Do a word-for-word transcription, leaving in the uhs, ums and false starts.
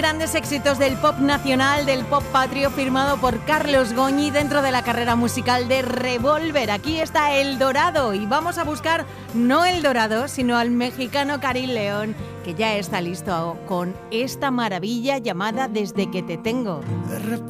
Grandes éxitos del pop nacional, del pop patrio, firmado por Carlos Goñi dentro de la carrera musical de Revolver. Aquí está El Dorado y vamos a buscar no El Dorado, sino al mexicano Karim León, que ya está listo con esta maravilla llamada Desde que te tengo. De repente